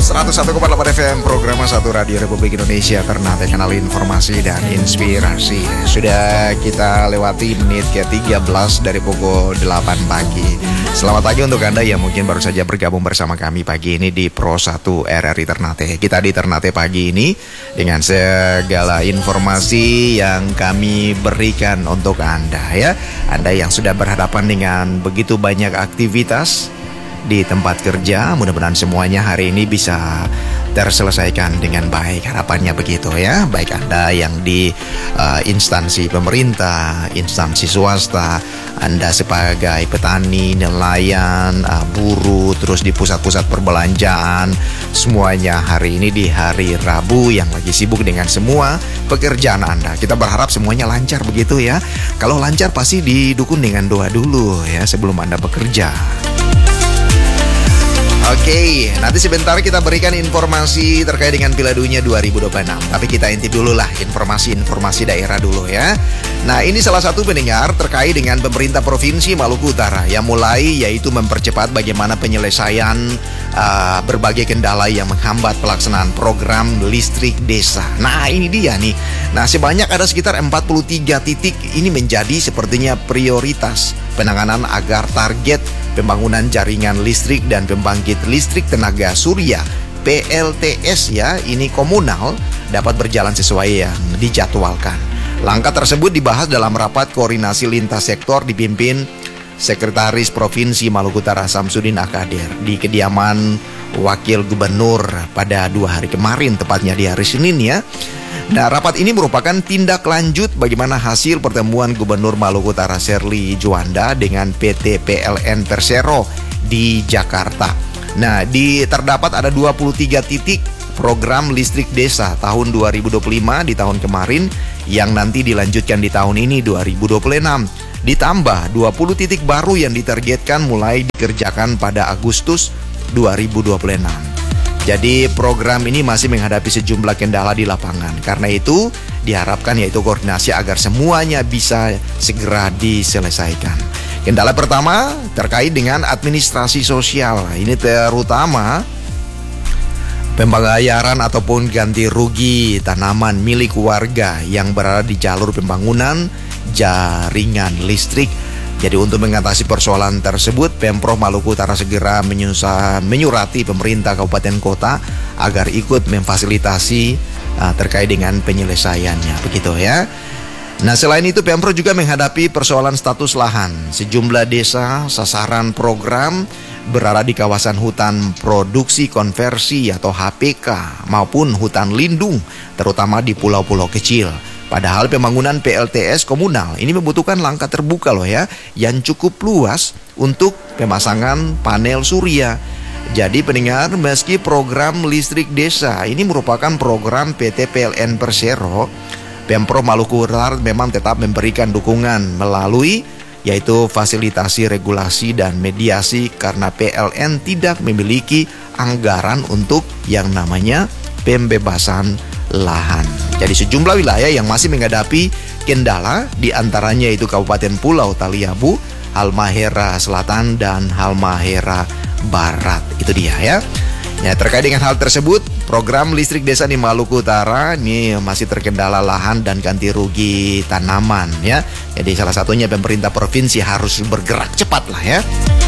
101,8 FM, program Satu Radio Republik Indonesia, Ternate, kanal informasi dan inspirasi. Sudah kita lewati menit ke-13 dari pukul 8 pagi. Selamat pagi untuk Anda yang mungkin baru saja bergabung bersama kami pagi ini di Pro 1 RRI Ternate. Kita di Ternate pagi ini dengan segala informasi yang kami berikan untuk Anda ya. Anda yang sudah berhadapan dengan begitu banyak aktivitas di tempat kerja, mudah-mudahan semuanya hari ini bisa terselesaikan dengan baik, harapannya begitu ya. Baik Anda yang di instansi pemerintah, instansi swasta, Anda sebagai petani, nelayan, buruh, terus di pusat-pusat perbelanjaan, semuanya hari ini di hari Rabu yang lagi sibuk dengan semua pekerjaan Anda. Kita berharap semuanya lancar begitu ya. Kalau lancar pasti didukung dengan doa dulu ya sebelum Anda bekerja. Oke, nanti sebentar kita berikan informasi terkait dengan Piala Dunia 2026. Tapi kita intip dulu lah informasi daerah dulu ya. Nah, ini salah satu pendengar terkait dengan pemerintah Provinsi Maluku Utara yang mulai yaitu mempercepat bagaimana penyelesaian berbagai kendala yang menghambat pelaksanaan program listrik desa. Nah, ini dia nih. Nah, sebanyak ada sekitar 43 titik ini menjadi sepertinya prioritas penanganan agar target pembangunan jaringan listrik dan pembangkit listrik tenaga surya PLTS ya, ini komunal dapat berjalan sesuai yang dijadwalkan. Langkah tersebut dibahas dalam rapat koordinasi lintas sektor dipimpin Sekretaris Provinsi Maluku Utara Samsudin Akadir di kediaman Wakil Gubernur pada 2 hari kemarin, tepatnya di hari Senin ya. Nah, rapat ini merupakan tindak lanjut bagaimana hasil pertemuan Gubernur Maluku Utara Sherly Juanda dengan PT PLN Persero di Jakarta. Nah, terdapat ada 23 titik program listrik desa tahun 2025 di tahun kemarin yang nanti dilanjutkan di tahun ini 2026. Ditambah 20 titik baru yang ditargetkan mulai dikerjakan pada Agustus 2026. Jadi program ini masih menghadapi sejumlah kendala di lapangan. Karena itu diharapkan yaitu koordinasi agar semuanya bisa segera diselesaikan. Kendala pertama terkait dengan administrasi sosial. Ini terutama pembayaran ataupun ganti rugi tanaman milik warga yang berada di jalur pembangunan jaringan listrik. Jadi untuk mengatasi persoalan tersebut, Pemprov Maluku Utara segera menyurati pemerintah kabupaten kota agar ikut memfasilitasi terkait dengan penyelesaiannya, begitu ya. Nah, selain itu Pemprov juga menghadapi persoalan status lahan. Sejumlah desa sasaran program berada di kawasan hutan produksi konversi atau HPK maupun hutan lindung, terutama di pulau-pulau kecil. Padahal pembangunan PLTS komunal ini membutuhkan langkah terbuka loh ya, yang cukup luas untuk pemasangan panel surya. Jadi pendengar, meski program listrik desa ini merupakan program PT PLN Persero, Pemprov Maluku Utara memang tetap memberikan dukungan melalui yaitu fasilitasi regulasi dan mediasi karena PLN tidak memiliki anggaran untuk yang namanya pembebasan lahan. Jadi sejumlah wilayah yang masih menghadapi kendala diantaranya itu Kabupaten Pulau Taliabu, Halmahera Selatan dan Halmahera Barat. Itu dia ya. Ya, terkait dengan hal tersebut, program listrik desa di Maluku Utara ini masih terkendala lahan dan ganti rugi tanaman ya. Jadi salah satunya pemerintah provinsi harus bergerak cepat lah ya.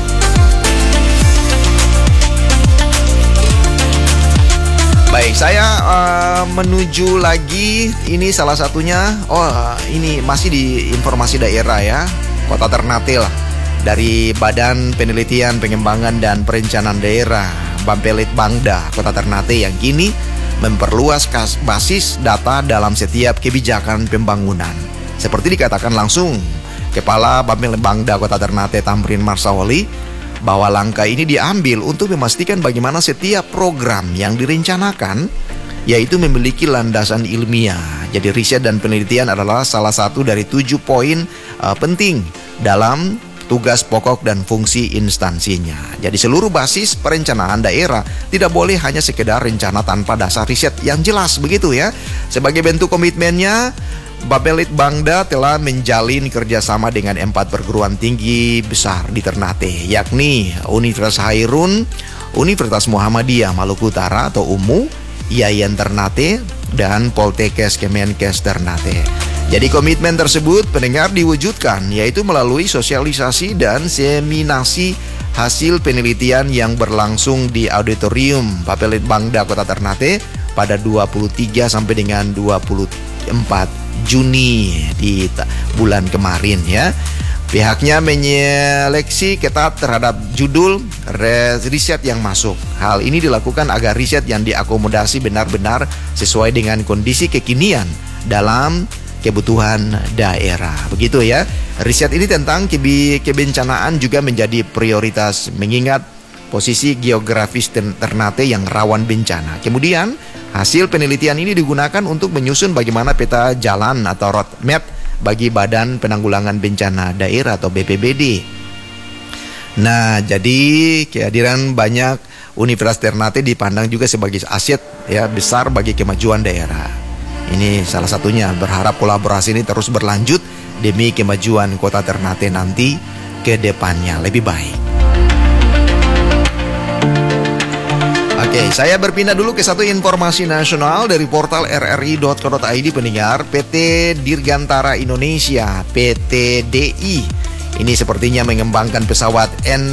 Baik, saya menuju lagi, ini salah satunya, ini masih di informasi daerah ya, Kota Ternate lah, dari Badan Penelitian Pengembangan dan Perencanaan Daerah, Bampelit Bangda, Kota Ternate yang kini memperluas basis data dalam setiap kebijakan pembangunan. Seperti dikatakan langsung Kepala Bampelit Bangda Kota Ternate Tamrin Marsawali, bahwa langkah ini diambil untuk memastikan bagaimana setiap program yang direncanakan yaitu memiliki landasan ilmiah. Jadi riset dan penelitian adalah salah satu dari 7 poin penting dalam tugas pokok dan fungsi instansinya. Jadi seluruh basis perencanaan daerah tidak boleh hanya sekedar rencana tanpa dasar riset yang jelas begitu ya. Sebagai bentuk komitmennya, Bapelitbangda telah menjalin kerjasama dengan 4 perguruan tinggi besar di Ternate, yakni Universitas Hairun, Universitas Muhammadiyah Maluku Utara atau UMU, IAIN Ternate, dan Poltekkes Kemenkes Ternate. Jadi komitmen tersebut pendengar diwujudkan yaitu melalui sosialisasi dan seminasi hasil penelitian yang berlangsung di auditorium Bapelitbangda Kota Ternate pada 23 sampai dengan 24 Juni di bulan kemarin ya. Pihaknya menyeleksi ketat terhadap judul riset yang masuk. Hal ini dilakukan agar riset yang diakomodasi benar-benar sesuai dengan kondisi kekinian dalam kebutuhan daerah. Begitu ya. Riset ini tentang kebencanaan juga menjadi prioritas mengingat posisi geografis Ternate yang rawan bencana. Kemudian hasil penelitian ini digunakan untuk menyusun bagaimana peta jalan atau roadmap bagi Badan Penanggulangan Bencana Daerah atau BPBD. Nah, jadi kehadiran banyak Universitas Ternate dipandang juga sebagai aset ya besar bagi kemajuan daerah. Ini salah satunya, berharap kolaborasi ini terus berlanjut demi kemajuan Kota Ternate nanti ke depannya lebih baik. Oke, saya berpindah dulu ke satu informasi nasional dari portal rri.co.id pendengar. PT Dirgantara Indonesia, PT DI, ini sepertinya mengembangkan pesawat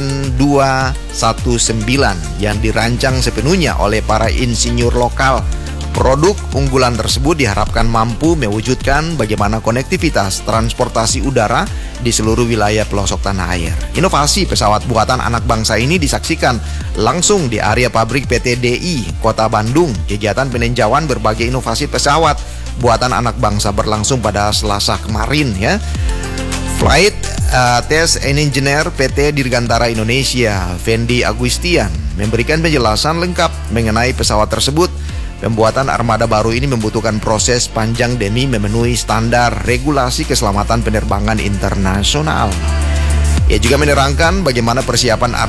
N219 yang dirancang sepenuhnya oleh para insinyur lokal. Produk unggulan tersebut diharapkan mampu mewujudkan bagaimana konektivitas transportasi udara di seluruh wilayah pelosok tanah air. Inovasi pesawat buatan anak bangsa ini disaksikan langsung di area pabrik PT DI, Kota Bandung. Kegiatan peninjauan berbagai inovasi pesawat buatan anak bangsa berlangsung pada Selasa kemarin ya. Flight Test Engineer PT Dirgantara Indonesia, Fendi Agustian, memberikan penjelasan lengkap mengenai pesawat tersebut. Pembuatan armada baru ini membutuhkan proses panjang demi memenuhi standar regulasi keselamatan penerbangan internasional. Ia juga menerangkan bagaimana persiapan